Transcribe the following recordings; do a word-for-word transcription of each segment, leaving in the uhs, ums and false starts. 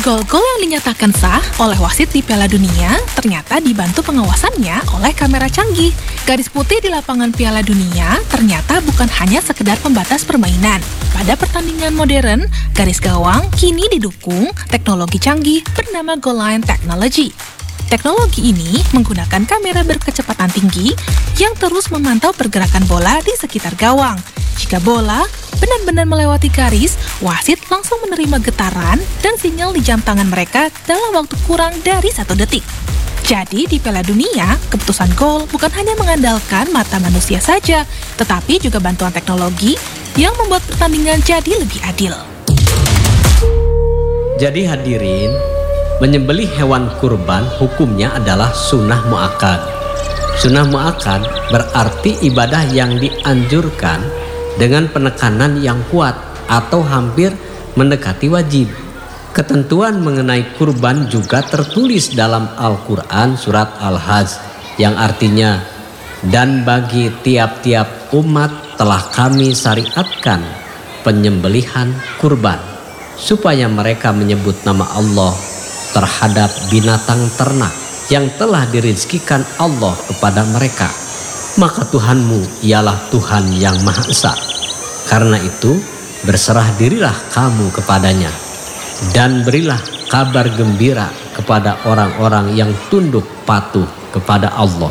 Gol-gol yang dinyatakan sah oleh wasit di Piala Dunia ternyata dibantu pengawasannya oleh kamera canggih. Garis putih di lapangan Piala Dunia ternyata bukan hanya sekedar pembatas permainan. Pada pertandingan modern, garis gawang kini didukung teknologi canggih bernama Goal Line Technology. Teknologi ini menggunakan kamera berkecepatan tinggi yang terus memantau pergerakan bola di sekitar gawang. Jika bola benar-benar melewati garis, wasit langsung menerima getaran dan sinyal di jam tangan mereka dalam waktu kurang dari satu detik. Jadi di Piala Dunia, keputusan gol bukan hanya mengandalkan mata manusia saja, tetapi juga bantuan teknologi yang membuat pertandingan jadi lebih adil. Jadi hadirin, menyembelih hewan kurban hukumnya adalah sunnah mu'akkad. Sunnah mu'akkad berarti ibadah yang dianjurkan dengan penekanan yang kuat atau hampir mendekati wajib. Ketentuan mengenai kurban juga tertulis dalam Al-Quran surat Al-Hajj yang artinya, dan bagi tiap-tiap umat telah kami syariatkan penyembelihan kurban supaya mereka menyebut nama Allah terhadap binatang ternak yang telah dirizkikan Allah kepada mereka. Maka Tuhanmu ialah Tuhan yang Maha Esa. Karena itu berserah dirilah kamu kepadanya dan berilah kabar gembira kepada orang-orang yang tunduk patuh kepada Allah.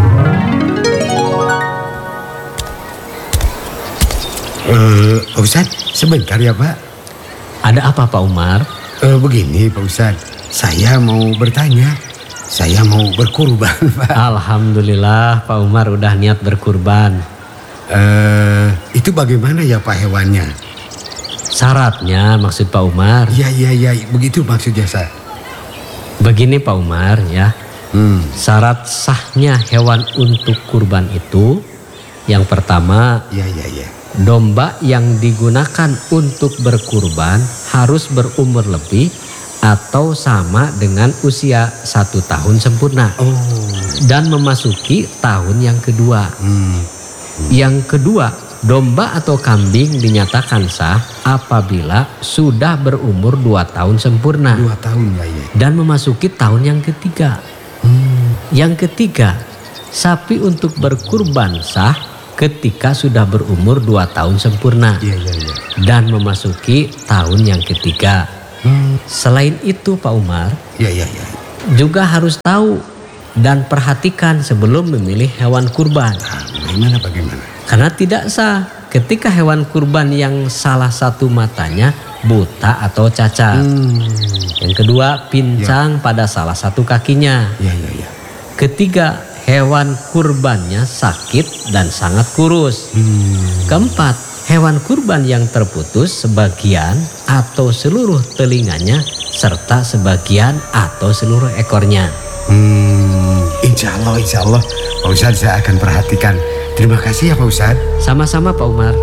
Uh, Pak Ustadz, sebentar ya Pak. Ada apa Pak Umar? Uh, begini Pak Ustadz, saya mau bertanya. Saya mau berkurban, Pak. Alhamdulillah Pak Umar udah niat berkurban. Uh, itu bagaimana ya Pak hewannya? Syaratnya maksud Pak Umar? Iya, iya, iya. Begitu maksudnya saya. Begini Pak Umar ya. Hmm. Syarat sahnya hewan untuk kurban itu, yang pertama, iya, iya, iya. domba yang digunakan untuk berkurban harus berumur lebih atau sama dengan usia satu tahun sempurna. Oh. Dan memasuki tahun yang kedua. Hmm. Yang kedua, domba atau kambing dinyatakan sah apabila sudah berumur dua tahun sempurna. Dua tahun ya, ya. Dan memasuki tahun yang ketiga. Hmm. Yang ketiga, sapi untuk berkurban sah ketika sudah berumur dua tahun sempurna. Iya, iya, iya. Dan memasuki tahun yang ketiga. Hmm. Selain itu Pak Umar, ya, ya, ya. juga harus tahu dan perhatikan sebelum memilih hewan kurban. Nah, bagaimana bagaimana? Karena tidak sah ketika hewan kurban yang salah satu matanya buta atau cacat. Hmm. Yang kedua, pincang ya. pada salah satu kakinya. Ya, ya, ya. Ketiga, hewan kurbannya sakit dan sangat kurus. Hmm. Keempat, hewan kurban yang terputus sebagian atau seluruh telinganya serta sebagian atau seluruh ekornya. Hmm, insya Allah, insya Allah Pak Ustadz saya akan perhatikan. Terima kasih ya Pak Ustadz. Sama-sama Pak Umar.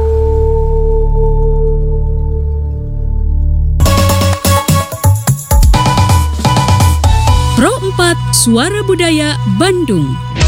Pro empat Suara Budaya Bandung.